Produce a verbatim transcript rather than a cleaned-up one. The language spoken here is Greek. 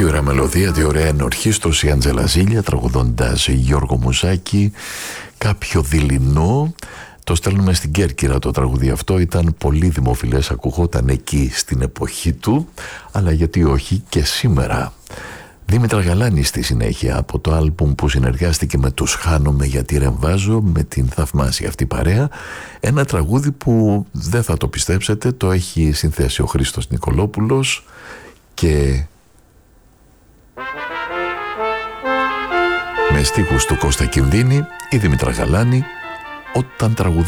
Τι ωραία μελωδία, τι ωραία ενορχίστρωση, Άντζελα Ζήλια τραγουδώντας Γιώργο Μουζάκη. Κάποιο δειλινό. Το στέλνουμε στην Κέρκυρα το τραγούδι αυτό. Ήταν πολύ δημοφιλές, ακουγόταν εκεί στην εποχή του, αλλά γιατί όχι και σήμερα. Δήμητρα Γαλάνη στη συνέχεια, από το άλμπουμ που συνεργάστηκε με τους Χάνομαι γιατί ρεμβάζω, με την θαυμάσια αυτή παρέα. Ένα τραγούδι που δεν θα το πιστέψετε, το έχει συνθέσει ο Χρήστος Νικολόπουλος και με στίχους του Κώστα Κινδύνη, η Δήμητρα Γαλάνη, όταν τραγουδά